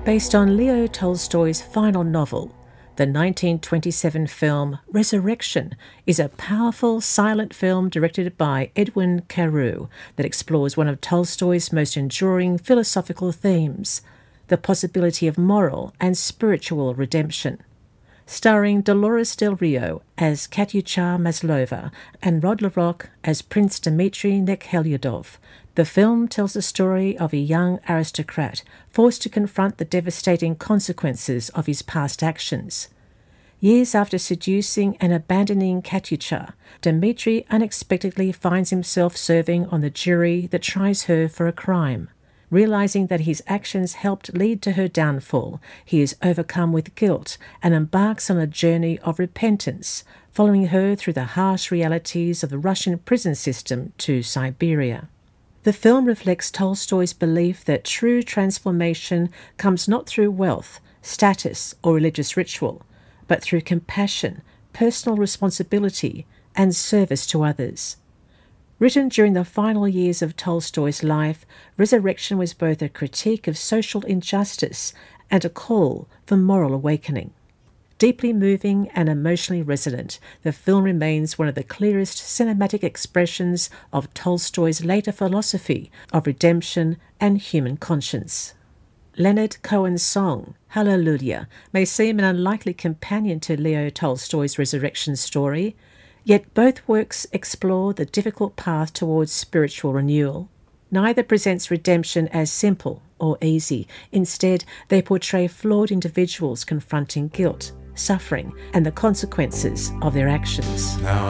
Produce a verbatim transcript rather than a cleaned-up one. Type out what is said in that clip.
Based on Leo Tolstoy's final novel, the nineteen twenty-seven film Resurrection is a powerful silent film directed by Edwin Carew that explores one of Tolstoy's most enduring philosophical themes, the possibility of moral and spiritual redemption. Starring Dolores Del Rio as Katyucha Maslova and Rod LaRocque as Prince Dmitry Nekhelyadov, the film tells the story of a young aristocrat forced to confront the devastating consequences of his past actions. Years after seducing and abandoning Katyucha, Dmitry unexpectedly finds himself serving on the jury that tries her for a crime. Realizing that his actions helped lead to her downfall, he is overcome with guilt and embarks on a journey of repentance, following her through the harsh realities of the Russian prison system to Siberia. The film reflects Tolstoy's belief that true transformation comes not through wealth, status, or religious ritual, but through compassion, personal responsibility, and service to others. Written during the final years of Tolstoy's life, Resurrection was both a critique of social injustice and a call for moral awakening. Deeply moving and emotionally resonant, the film remains one of the clearest cinematic expressions of Tolstoy's later philosophy of redemption and human conscience. Leonard Cohen's song, Hallelujah, may seem an unlikely companion to Leo Tolstoy's Resurrection story, yet both works explore the difficult path towards spiritual renewal. Neither presents redemption as simple or easy. Instead, they portray flawed individuals confronting guilt, suffering, and the consequences of their actions. Now